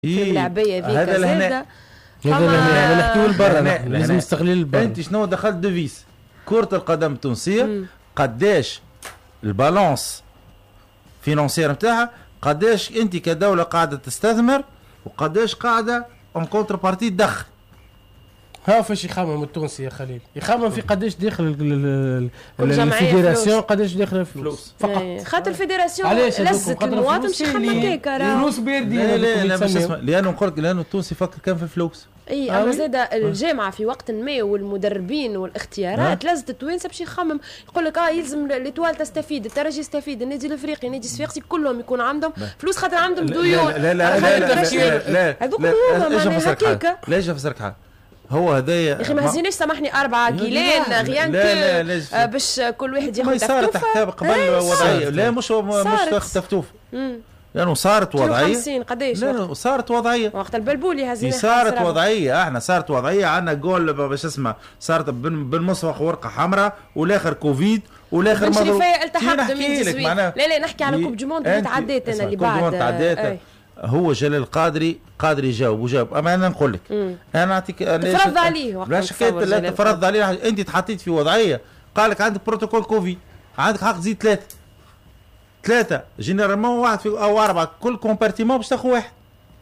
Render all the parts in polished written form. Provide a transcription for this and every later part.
في الملاعبيه هذا زاده. هذا نحكيو البر، لازم نستغل البر. انت شنو دخلت ديفيس كرة القدم التونسيه؟ قداش البالانس فينانسير نتاعها، قداش انت كدوله قاعده تستثمر، وقداش قاعده اون كونتر بارتي تدخل. ها فاش يخمم التونسي يا خليل، يخمم في قداش داخل الفيدراسيون، قداش داخل الفلوس فقط. خاطر الفيدراسيون لست المواطن مش يخمم هكاك فلوس باردين. لا لانه نقول لك لانه التونسي يفكر كان في الفلوس. اي اما زاد الجامعه في وقت ما والمدربين والاختيارات لازم التوانسه باش يخمم، يقول لك يلزم ليتوال تستفيد، الترجي يستفيد، النادي الافريقي، النادي الصفاقسي كلهم يكون عندهم فلوس خاطر عندهم ديون. لا لا لا لا هذوك هما هكاكا. ليش نفسرك حاجه؟ هو هذايا يا اخي ما هزيناش سامحني 4 كيلان غيان باش كل واحد ياخذ تفتوفه. صارت قبل وضعيه، لا مش تفتوف لانه صارت وضعيه 50 قداش؟ لا صارت وضعيه وقت البلبولي هزينا صارت وضعيه. احنا صارت وضعيه، عندنا جول باش اسمه صارت بالمصفق ورقه حمراء، والاخر كوفيد، والاخر مضروب. شريفيه التحقت لا نحكي على كوب جموند اللي تعديت انا اللي بعد. هو جلال قادري يجاوب وجاوب. اما انا نقول لك انا نعطيك تفرض عليه لا شكيت لا تفرض عليه. انت تحطيت في وضعيه قال لك عندك بروتوكول كوفيد، عندك حق تزيد ثلاثه جينيرالمون واحد في او 4 كل كومبارتيمون باش تاخذ واحد.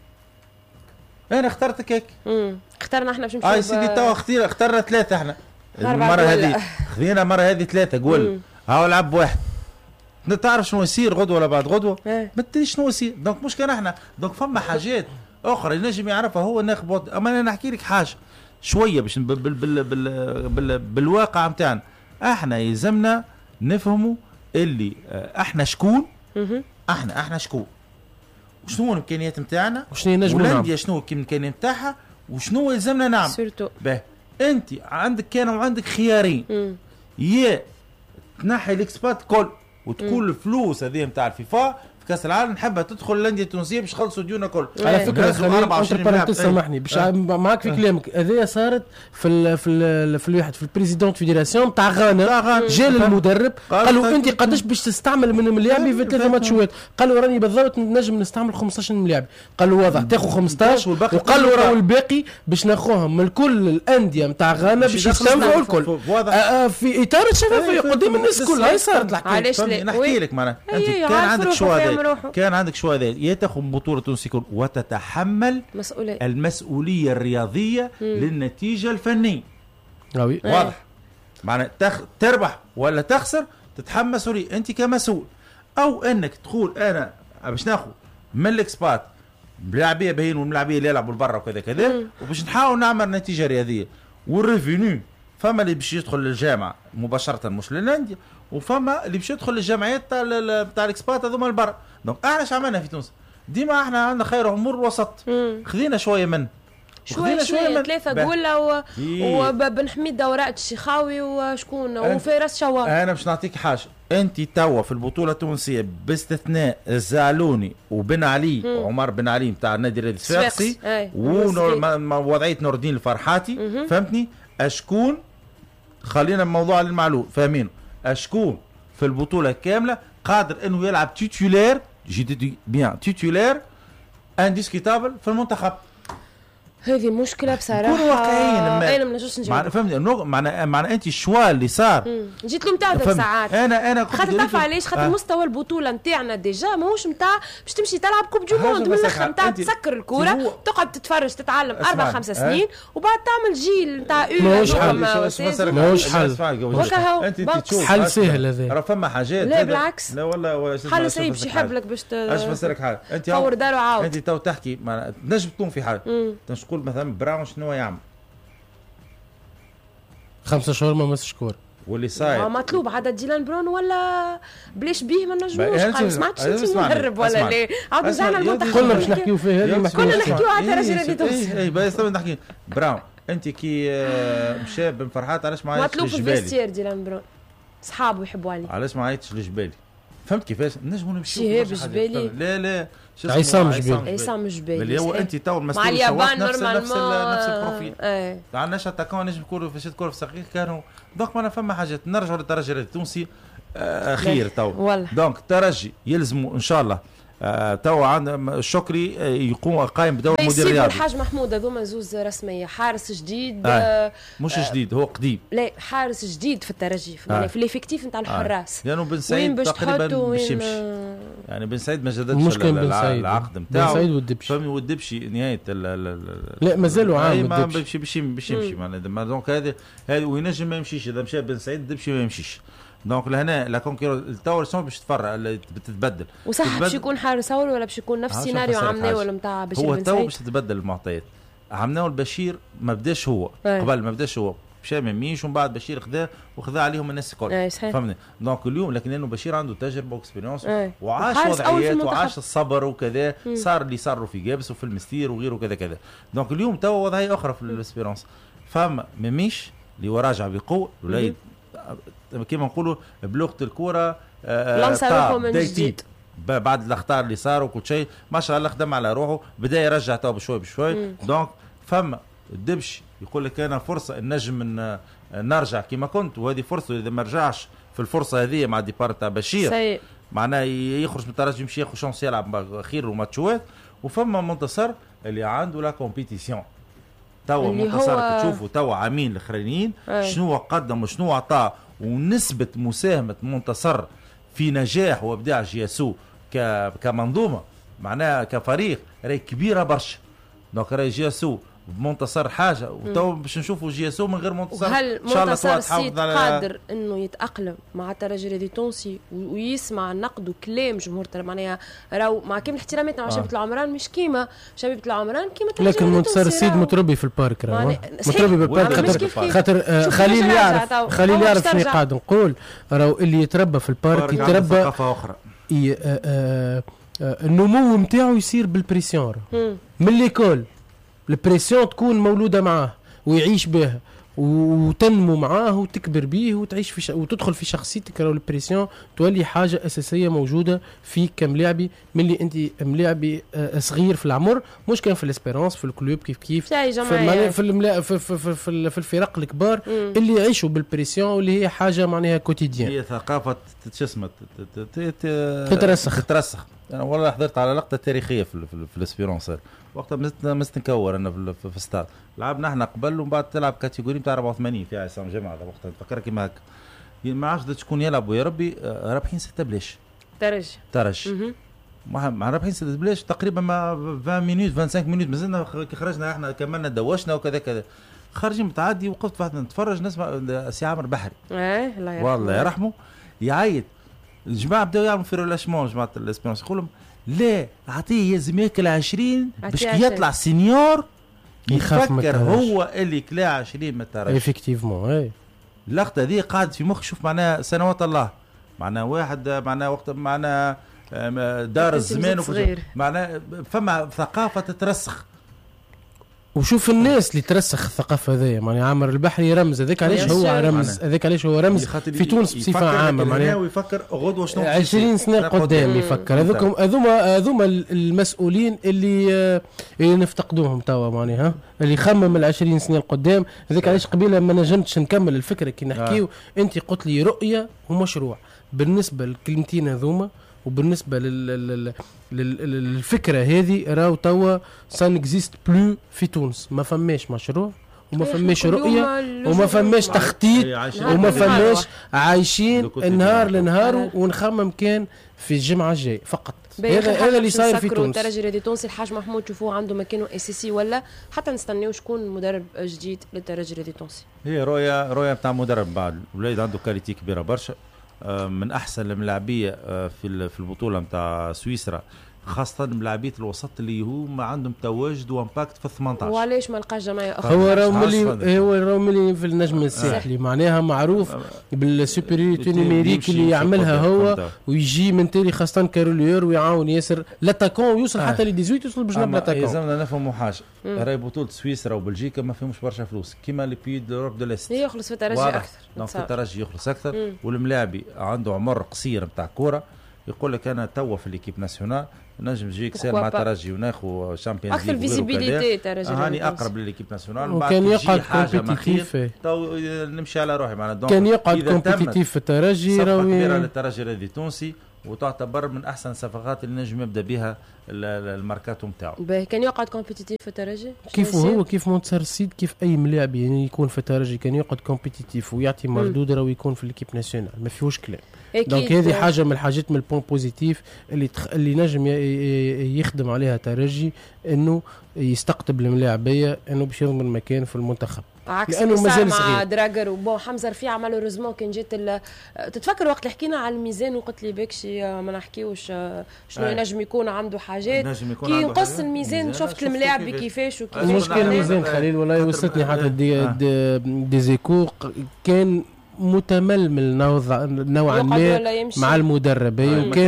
انا اخترتك هيك. اخترنا احنا باش نمشيو سيدي توا اخترنا 3 احنا المره هذه خذينا المره هذه 3 قول هاو لعب واحد. تعرف شنو يصير غدوه ولا بعد غدوه؟ ما تدريش شنو يصير. دونك مش كان احنا دونك فما حاجات اخرى ينجم يعرفها هو الناخب. اما انا نحكي لك حاجه شويه باش بالواقع نتاعنا احنا يلزمنا نفهموا اللي احنا شكون. احنا شكون، وشنو الامكانيات نتاعنا، وشنو نجموا نعملوا، شنو الامكانيات نتاعها، وشنو يلزمنا نعمل. سورتو انت عندك خيارين، يا تنحي الاكسبات كل وتكون الفلوس هذه نتاع الفيفا في كاس العالم نحبها تدخل الانديه التونسيه باش يخلصوا ديوننا كل. على فكره 24 سامحني باش معاك في كلامك هذه صارت في الواحد في البريزيدون فيدراسيون تاع غانا. جا المدرب قالوا انت قداش باش تستعمل من ملاعبي في 3 ماتشات؟ قالوا راني بالضبط نجم نستعمل 15 ملاعب. قالوا واضح تاخذ 15 وقالوا راهو الباقي باش ناخذهم من كل الانديه نتاع غانا باش يستنفعوا الكل في اطار الشفافيه قدام الناس الكل. هاي صارت الحكايه. علاش نحكي لك معناها انت كان عندك شو هذا يا تاخذ بطوله تونسيه وتتحمل المسؤوليه الرياضيه للنتيجه الفنيه. واضح معناها تربح ولا تخسر تتحمل مسؤوليه انت كمسؤول، او انك تقول انا باش ناخذ من الاكسبات ملاعبيه باهين والملاعبيه اللي يلعبوا لبرا وكذا كذا وباش نحاول نعمل نتيجه رياضيه. والريفينيو فما اللي باش يدخل للجامعه مباشره مش للانديه، وفما اللي باش يدخل للجمعيات تاع الاكسبات هذوما البر. دونك احنا اش عملنا في تونس؟ ديما احنا عندنا خير امور الوسط، خذينا شويه من شويه 3 قوله وبن حميد ورائد الشيخاوي وشكون وفارس شوار. انا باش نعطيك حاجه، انت توا في البطوله التونسيه باستثناء الزعلوني وبن علي عمر بن علي نتاع النادي الرياضي الصفاقسي ووضعيه نور الدين الفرحاتي فهمتني؟ اشكون خلينا الموضوع للمعلوم فاهمينه، اشكون في البطوله كامله قادر انه يلعب تيتولير جي بيان تيتولير انديسكيتابل في المنتخب. هذه مشكله بصراحه. كون واقعيين انا ما نجمش نجاوب. فهمتني معنى انت الشوا اللي صار جيت له متعذب ساعات. انا خاطر تعرف علاش؟ خاطر مستوى البطوله نتاعنا ديجا ماهوش نتاع باش تمشي تلعب كوب دو موند من الاخر نتاع تسكر الكوره تقعد تتفرج تتعلم 4-5 سنين وبعد تعمل جيل نتاع ماهوش حل. انت تشوف حل سهل هذا. راه فما حاجات لا بالعكس لا والله حل صعيب باش يحب لك باش اش فسرك حاجه انت تصور دارو عاود. انت تو تحكي تنجم تكون في حاجه تقول مثلا براون شنو يعمل 5 شهور ما مسش كوره واللي صاير مطلوب عدد ديلان برون ولا بلاش بيه ما نجموش. قال سمعتش انت مدرب ولا لا عاود رجعنا المنتخب كلنا باش نحكيو فيه هذه كلنا نحكيو على الرجال اللي توصل. اي بس نحكي براون انت كي مشى بن فرحات علاش ما عيطش مطلوب في الفيستير ديلان برون صحابه يحبوا عليه علاش ما عيطش للجبالي فهمت كيفاش نجموا نمشيو شهاب جبالي لا عصام جبالي اللي هو انت تو المسؤول مع اليابان نفس البروفيل ما عندناش اتاكون نجم نكونوا في كره في صغير كانوا دونك ما فما حاجات نرجعوا للترجي التونسي خير تو. دونك الترجي يلزموا ان شاء الله تو عند الشكري يقوم قائم بدور مدير رياضي. الحاج محمود هذوما زوز رسميه، حارس جديد مش جديد، هو قديم. لا حارس جديد في الترجي في الافكتيف نتاع الحراس. لانه بن سعيد تقريبا باش يمشي، يعني بن سعيد ما جددش العقد نتاعو. بن سعيد والدبشي والدبشي نهايه لا مازالوا عام باش يمشي معناها. دونك هذا وينجم ما يمشيش، اذا مشى بن سعيد الدبشي ما يمشيش. دونك لهنا لا كونكيرون التور باش تفرع بتتبدل. وصح باش يكون حارس اول ولا باش يكون نفس السيناريو عمناه ولا نتاع بشير بن سعيد؟ هو باش تتبدل المعطيات. عمناه البشير ما بداش هو قبل، ما بداش هو مشى ما ميش، ومن بعد بشير خذا عليهم الناس الكل. فهمني؟ دونك اليوم لكن لانه بشير عنده تجربه واكسبيريونس وعاش وضعيات وعاش الصبر وكذا، صار اللي صاروا في جابس وفي المستير وغيره كذا كذا. دونك اليوم تو وضعيه اخرى في الاسبيرونس. فما ميش اللي هو راجع بقوه الوليد كما نقولوا بلغه الكوره من جديد بعد الاخطاء اللي صاروا وكل شيء ما شاء الله خدم على روحه، بدا يرجع تو بشوي بشوي. دونك فما الدبش يقول لك انا فرصه النجم نرجع كما كنت، وهذه فرصه اذا ما رجعش في الفرصه هذه مع ديبار تاع بشير معناه يخرج من الترجي يمشي ياخذ شانس يلعب خير وماتشوات. وفما منتصر اللي عنده لا كومبيتيسيون توا منتصر تشوفوا توا عامين الاخرانيين شنو قدم وشنو عطاه، ونسبة مساهمة منتصر في نجاح وابداع جياسو كمنظومة معناها كفريق راهي كبيرة برشا. دونك راهي جياسو بمنتصر حاجة، وتو باش نشوفوا جياسو من غير منتصر. وهل منتصر السيد قادر انه يتأقلم مع الترجي الرياضي التونسي ويسمع نقد وكلام جمهور معناها راهو مع كامل احتراماتنا مع شبيبة العمران مش كيما شبيبة العمران كيما الترجي. لكن منتصر السيد متربي في البارك راهو متربي بالبارك خاطر خليل يعرف شنو قاعد نقول. راهو اللي يتربى في البارك يتربى ثقافة أخرى. النمو نتاعو يصير بالبريسيون من ليكول. البريسيون تكون مولودة معاه ويعيش بها وتنمو معاه وتكبر به وتعيش في وتدخل في شخصيتك. راهو البريسيون تولي حاجة أساسية موجودة فيك كملاعبي من اللي أنت ملاعبي صغير في العمر، مش كان في الاسبيرانس في الكلوب كيف في الفرق الكبار اللي يعيشوا بالبريسيون واللي هي حاجة معناها كوتيديان. هي ثقافة تشسمت تترسخ. أنا والله حضرت على لقطة تاريخية في الاسبيرانس وقتها مستنكور أنا في الستاد. لعبنا احنا قبل ومن بعد تلعب كاتيجوري بتاع 84 في عصام جماعة وقتها نفكر كيما هكا. ما عرفتش شكون يلعب ويا ربي رابحين 6 بلاش. ترج ما رابحين 6 بلاش تقريبا ما 20 مينوت 25 مينوت مازلنا كي خرجنا احنا كملنا دوشنا وكذا كذا خارجين متعدي. وقفت واحد نتفرج نسمع سي عامر بحري والله يرحمه يعيط. الجماعة بدأوا يعملوا في ريلاشمون جماعة الاسبيرونس يقولهم لا عطيه يلزم ياكل 20 باش كي يطلع سينيور يفكر هو اللي كلا 20 من الترجي. افكتيفمون اللقطة ذي قاعد في مخ. شوف معناها سنوات الله معناها واحد معناها وقت معناها دار الزمان معناها فما ثقافة تترسخ. وشوف الناس اللي ترسخ الثقافه هذه معناها عامر البحري رمز هذاك علاش هو رمز هذاك علاش هو رمز في تونس بصفه عامه معناها ويفكر غدوه شنو 20 سنه قدام يفكر. هذوما المسؤولين اللي نفتقدوهم توا معناها اللي يخمم ال 20 سنه القدام. هذاك علاش قبيله ما نجمتش نكمل الفكره كي نحكيو. انت قلت لي رؤيه ومشروع بالنسبه للكلمتين هذوما وبالنسبه للفكره هذه راهو توا سان اكزيست بلو في تونس. ما فماش مشروع وما فماش رؤيه وما فماش تخطيط وما فماش عايشين النهار لنهار ونخمم كان في الجمعه الجاي فقط. هذا اللي صاير في تونس. الترجي الرياضي التونسي الحاج محمود تشوفوه عنده مكانه اساسي ولا حتى نستناو شكون مدرب جديد للترجي الرياضي التونسي؟ هي رؤيه بتاع مدرب بعد الولاد عنده كاليتي كبيره برشا من احسن الملاعبيه في البطوله نتاع سويسرا خاصه ملاعبيه الوسط اللي هما عندهم تواجد وامباكت في 18. وعلاش ما لقاش جماعه اخرى؟ هو راهو ملي في النجم الساحلي معناها معروف بالسوبريوريتي نيميريك اللي يعملها هو ويجي من تالي خاصه كاروليور ويعاون ياسر لاتاكون ويوصل حتى ل 18 يوصل بجنب لاتاكون. لازمنا نفهموا حاجه راهي بطوله سويسرا وبلجيكا ما فيهمش برشا فلوس كيما لي بي دوروب دو ليست يخلص في الترجي اكثر. دونك الترجي يخلص اكثر والملاعبي عنده عمر قصير نتاع كوره. يقول لك انا توا في ليكيب ناسيونال نجم نجي كسال مع ترجي وناخذ شامبيونز ليغ اكثر فيزيبيليتي ترجي هاني اقرب لليكيب ناسيونال. وكان يقعد كومبيتيتيف نمشي على روحي معنا. كان يقعد كومبيتيتيف في الترجي راهي كبيره للترجي الرياضي التونسي وتعتبر من احسن الصفقات اللي نجم يبدا بها الماركاتو نتاعو. كان يقعد كومبيتيتيف في الترجي كيف هو كيف مونتسر سيد كيف اي ملاعب يعني يكون في الترجي كان يقعد كومبيتيتيف ويعطي مردود راهو يكون في ليكيب ناسيونال ما فيهوش كلام. دونك هذه حاجه من الحاجات من البوين بوزيتيف اللي نجم يخدم عليها ترجي انه يستقطب الملاعبيه انه باش يضمن مكان في المنتخب. عكس لانه مازال صغير مع دراجر وبون حمزه رفيعه مالوريزمون كان جات تتفكر وقت اللي حكينا على الميزان وقلت لي باكشي ما نحكيوش شنو ينجم يكون عنده حاجات كي نقص الميزان شفت الملاعب كيفاش وكيفاش المشكله الميزان خليل والله وصلتني حتى دي زيكو كان متململ نوعا ما مع المدرب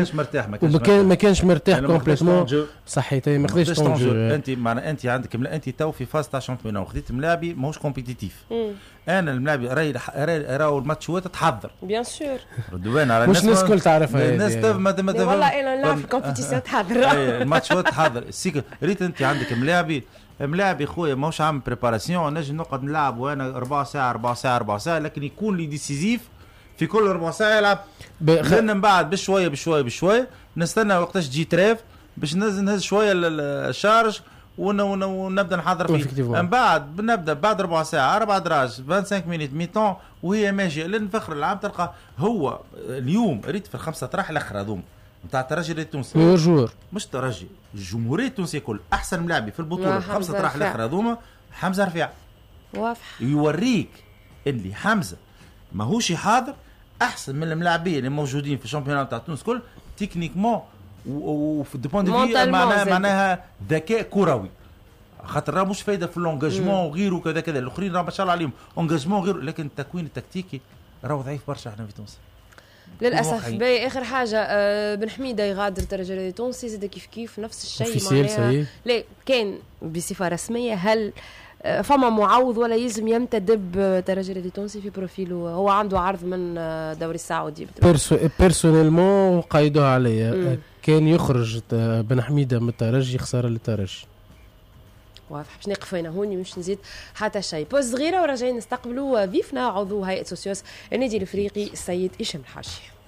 ما كانش مرتاح كومبليتمون صحيتي ما خديش طونجو. انت عندك انت تو في فاز تاع شامبيون وخديت ملاعبي ماهوش كومبيتيتيف. انا الملاعبي راهو الماتشات تحضر بيان سور ردوان على مش الناس الكل تعرفها الناس والله انا نلعب في الكومبيتيسيون تحضر الماتشات تحضر ريت انت عندك ملاعبي خويا ماهوش عامل بريباراسيون نجم نقعد نلعب وانا 4 ساعه لكن يكون لي ديسيزيف في كل 4 ساعه يلعب لان من بعد بشويه نستنى وقتاش تجي تريف باش نهز شويه الشارج ونبدا نحضر فيه. من بعد بنبدا بعد 4 ساعه 4 دراج 25 مينيت ميتون وهي ماشيه لين فخر العام تلقى هو اليوم ريت في الخمسه طرح الاخر هذوم نتاع الترجي التونسي مش الترجي الجمهوريه التونسيه كل احسن ملاعبي في البطوله خمسه طرح الاخر هذوما حمزه رفيع واضح يوريك اللي حمزه ماهوش حاضر احسن من الملاعبين اللي موجودين في الشامبيونات تاع تونس كل تكنيكمون وفي دو دو في معناها ذكاء كروي خاطر راه مش فايده في اللونجاجمون وغيره كذا الاخرين راه ما شاء الله عليهم انجاجمون غير لكن التكوين التكتيكي راه ضعيف برشا احنا في تونس للاسف. باهي اخر حاجه بن حميده يغادر الترجي التونسي زاد كيف نفس الشيء معناها لا كان بصفه رسميه هل فما معوض ولا يلزم يمتدب الترجي التونسي في بروفيله هو عنده عرض من دوري السعودي بيرسونيلمون قايدوها عليا كان يخرج بن حميده من الترجي خساره للترجي واضح باش نقف هنا هوني مش نزيد حتى شيء بوز صغيره وراجعين نستقبلوا ضيفنا عضو هيئه سوسيوس النادي الافريقي السيد هشام الحاشي.